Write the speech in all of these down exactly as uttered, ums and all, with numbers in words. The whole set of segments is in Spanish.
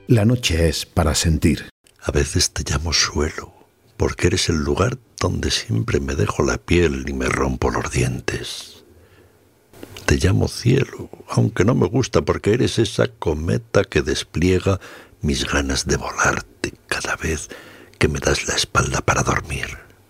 La noche es para sentir. A veces te llamo suelo, porque eres el lugar donde siempre me dejo la piel y me rompo los dientes. Te llamo cielo, aunque no me gusta, porque eres esa cometa que despliega mis ganas de volarte cada vez que me das la espalda para dormir.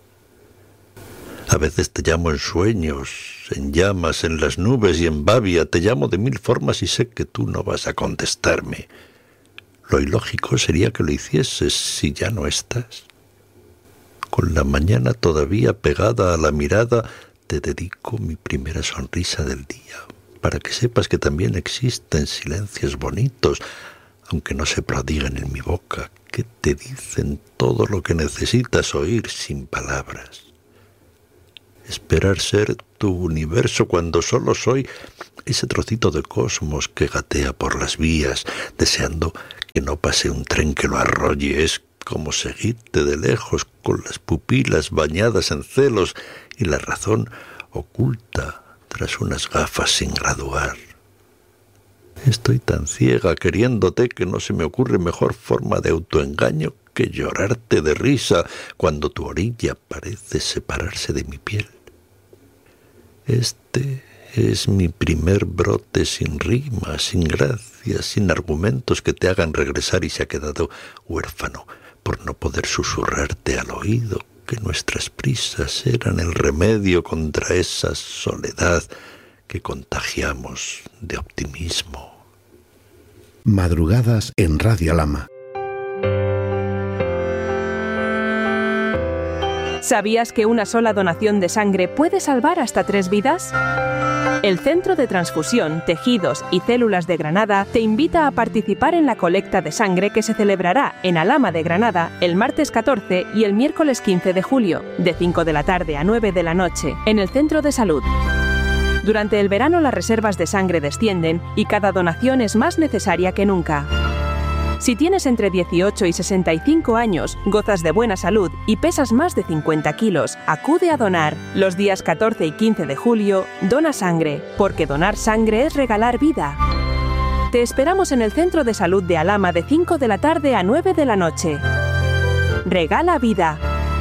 A veces te llamo en sueños, en llamas, en las nubes y en babia. Te llamo de mil formas y sé que tú no vas a contestarme. Lo ilógico sería que lo hicieses si ya no estás. Con la mañana todavía pegada a la mirada, te dedico mi primera sonrisa del día, para que sepas que también existen silencios bonitos, aunque no se prodiguen en mi boca, que te dicen todo lo que necesitas oír sin palabras. Esperar ser tu universo cuando solo soy ese trocito de cosmos que gatea por las vías, deseando que no pase un tren que lo arrolle, es como seguirte de lejos con las pupilas bañadas en celos y la razón oculta tras unas gafas sin graduar. Estoy tan ciega queriéndote que no se me ocurre mejor forma de autoengaño que llorarte de risa cuando tu orilla parece separarse de mi piel. Este es mi primer brote sin rima, sin gracia, sin argumentos que te hagan regresar y se ha quedado huérfano por no poder susurrarte al oído que nuestras prisas eran el remedio contra esa soledad que contagiamos de optimismo. Madrugadas en Radio Alhama. ¿Sabías que una sola donación de sangre puede salvar hasta tres vidas? El Centro de Transfusión, Tejidos y Células de Granada te invita a participar en la colecta de sangre que se celebrará en Alhama de Granada el martes catorce y el miércoles quince de julio, de cinco de la tarde a nueve de la noche, en el Centro de Salud. Durante el verano las reservas de sangre descienden y cada donación es más necesaria que nunca. Si tienes entre dieciocho y sesenta y cinco años, gozas de buena salud y pesas más de cincuenta kilos, acude a donar. Los días catorce y quince de julio, dona sangre, porque donar sangre es regalar vida. Te esperamos en el Centro de Salud de Alhama de cinco de la tarde a nueve de la noche. Regala vida.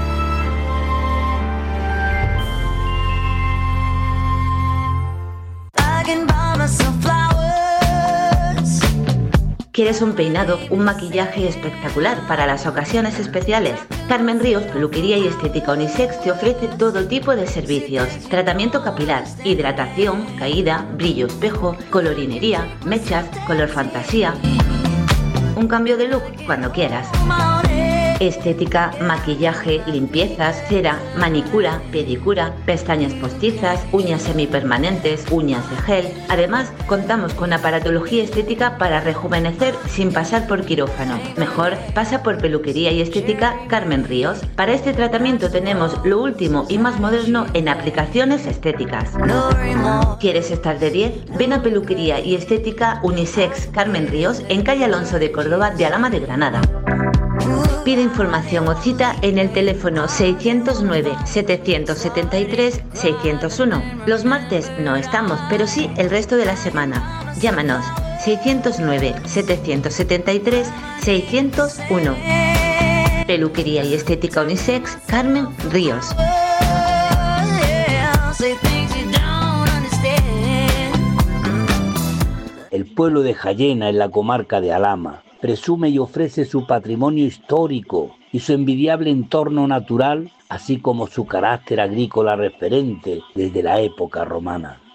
¿Quieres un peinado, un maquillaje espectacular para las ocasiones especiales? Carmen Ríos, Peluquería y Estética Unisex te ofrece todo tipo de servicios. Tratamiento capilar, hidratación, caída, brillo espejo, colorinería, mechas, color fantasía. Un cambio de look cuando quieras. Estética, maquillaje, limpiezas, cera, manicura, pedicura, pestañas postizas, uñas semipermanentes, uñas de gel. Además, contamos con aparatología estética para rejuvenecer sin pasar por quirófano. Mejor, pasa por Peluquería y Estética Carmen Ríos. Para este tratamiento tenemos lo último y más moderno en aplicaciones estéticas. ¿Quieres estar de diez? Ven a Peluquería y Estética Unisex Carmen Ríos en calle Alonso de Córdoba de Alhama de Granada. Pide información o cita en el teléfono seiscientos nueve, setecientos setenta y tres, seiscientos uno. Los martes no estamos, pero sí el resto de la semana. Llámanos seiscientos nueve, setecientos setenta y tres, seiscientos uno. Peluquería y Estética Unisex Carmen Ríos. El pueblo de Jayena, en la comarca de Alhama, presume y ofrece su patrimonio histórico y su envidiable entorno natural, así como su carácter agrícola referente desde la época romana.